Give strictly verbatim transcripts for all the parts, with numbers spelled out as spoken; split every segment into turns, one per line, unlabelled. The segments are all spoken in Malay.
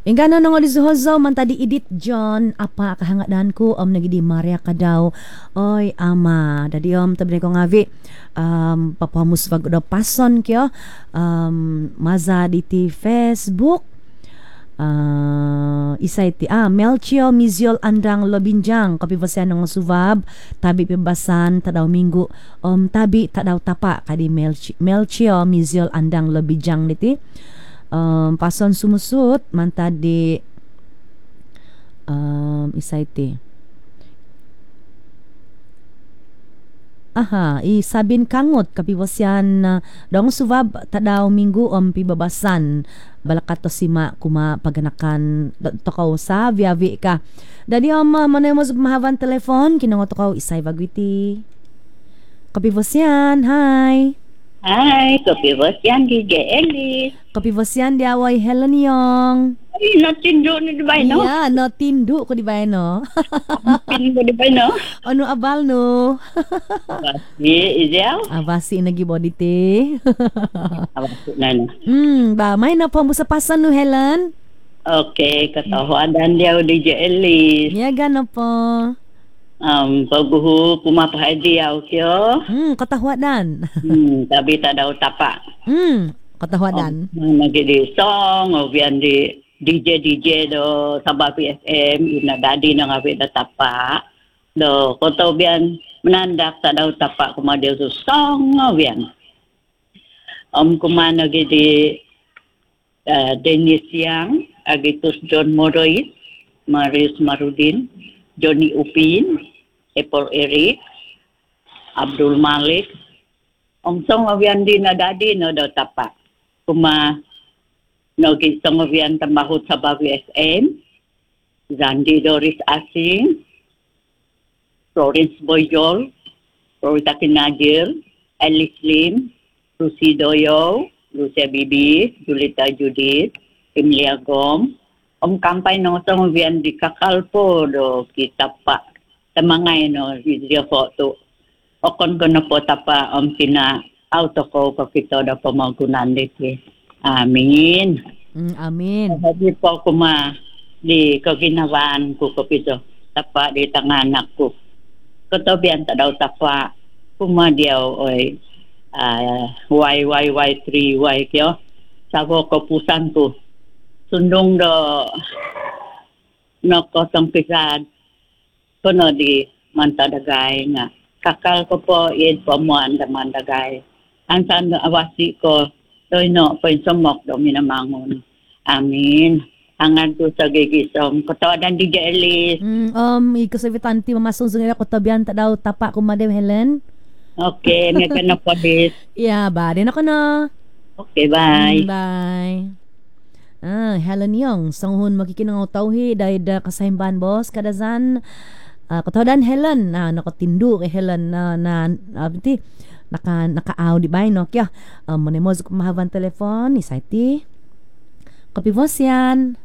Ingka na nang ulizuhozo man tadi Edith John apa kahangadan ko om nagidi Maria kadaw. Oy ama, dadi om tabi ko ngavi um papamus wag do pason kyo um maza di ti Facebook. Uh, isay ti ah Melchio Miziol Andang Lobinjang kapibasan ng subab tabi pibasan tadaw minggu om tabi tadaw tapa kadi Melchio, Melchio Miziol Andang Lobinjang niti um, pason sumusut man tadi um, isay ti aha isabin kangot kapibasan uh, dong subab tadaw minggu om pibabasan balakat to sima kuma paganakan tokaw sa viavi ka dadi om uh, manay mo mahavan telefon kinango tokaw isay bagwiti kapibosyan hi
hi kapibosyan di Ellis
kapibosyan di away Helen Yong
ay natindu ni di ba no
yeah no tindu ko di ba no
tindu di ba no
ano abal no
basi izel
abasi nagibody te
abasi na no
hmm ba may na po mo sa pasan no Helen
okay katawadan dia di Ellis
yeah gano po
um paguhu kumapahadi yaw kyo
hmm katawadan
hmm tabi tadaw tapa
hmm katawadan
oh, nagidi song o biyan di D J D J do Sabah P F M ina dadi na nga da tapa do koto biyan menandak sa daw tapa kumadil so song biyan om kumana gidi uh, Dennis Yang agitus John Morois Maris Marudin Johnny Upin Apple Eric Abdul Malik om song biyan di na dadi no do tapa kuma Nogi Songovian Tambahut sa Bagu S M, Zandi Doris Asing, Florence Boyol, Florita Kinagir, Alice Lim, Lucy Doyo, Lucia Bibi, Julita Judith, Emilia Gom, Om Kampay no Songovian di Kakalpo do kita pa tamangay no video foto. Okon ko na po tapa om sina auto ko kakito da pamagunan dito. Amin.
Mm, amin.
Sabi po ko ma di kaginawaan ko kapito tapa di tanganak ko. Katabihan ta daw tapa kumadiaw oy uh, Y Y Y three Y kyo. Sabo ko pusan ko. Sundong do no kosong pisad. Kuno di mantadagay nga. Kakal ko po yun po mo andamandagay. Ang saan awasi ko Toy no, poin somok do minamangon. Amin. Angan ko sa gigisong. Kotodan di Ellis.
Mm, um, ikasabitan ti mamasong sa nila kotabihan ta daw tapa ko Madam Helen.
Okay, may ka na po this.
Yeah, ba din ako na.
Okay, bye.
Mm, bye. Ah, Helen Yong, sanghun makikinang tawhi dahil da kasahimban boss kadazan. Uh, kotodan Helen na nakotindu kay Helen na na uh, naka nakaaw di ba no kya um, monemos kumahavan telefon isay ti kapivos yan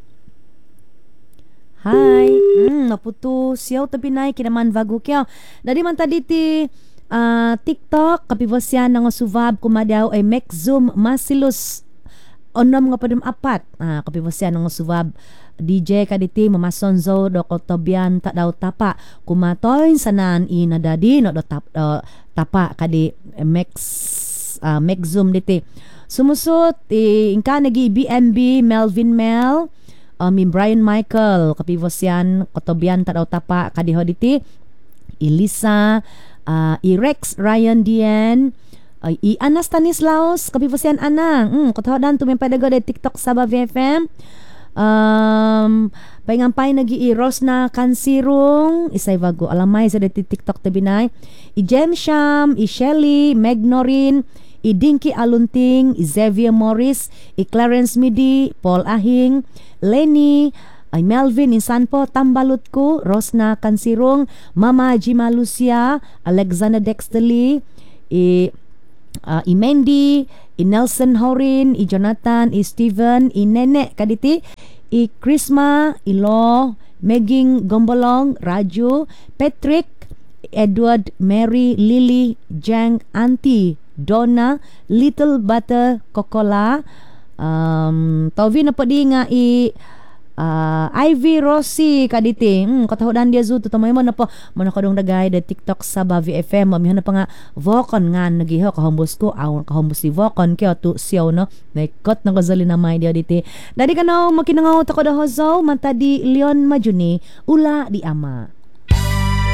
hi mm, naputo siyaw tabi na kinaman vago kya dadi man tadi ti uh, TikTok kapivos yan nga suvab kumadaw ay make zoom masilus onom nga padum apat ah, kapivos yan nga suvab D J kaditi mamasonzo do kotobian ta daw tapa kumatoy sanan ina dadi no do tap, uh, tapa kadi max uh, max zoom diti sumusot eh, ingka nagi B M B Melvin Mel um, Brian Michael kapivos yan kotobian ta daw tapa kadi hoditi Elisa uh, Irex Ryan Dian uh, I Ana Stanislaus kapivos yan anang mm, kotodan tumempadago de TikTok Sabah V F M um paingampay nagi-iros na kansirong isay bago alamay sa dati TikTok tabinay i Jem Sham, i Shelly, Meg Norin, i Dinky Alunting, i Xavier Morris, i Clarence Midi, Paul Ahing, Lenny, ay Melvin Insanpo, Tambalot ko, Rosna Kansirong, Mama Jima Lucia, Alexander Dexterly, i uh, i Mandy, i Nelson Horin, i Jonathan, i Steven, i Nene kaditi, i Krisma, i Lo, Meging Gombolong, Raju, Patrick, Edward, Mary, Lily, Jang, Auntie, Donna, Little Butter, Kokola, um, Tovi na po di nga i Ah, Ivy Rossi kaditi. Hmm, katahudan dia zu tutamay mo na po. Mo na kadong dagay da TikTok sa Bavi F M. Mamihan na pa nga Vocon nga nagiho kahumbos ko. Awon kahumbos si Vocon kaya tu siyaw no. Naikot na gazali na may dia diti. Dadi ka na makinangaw ta ko da hozaw manta di Leon Majuni ula di ama.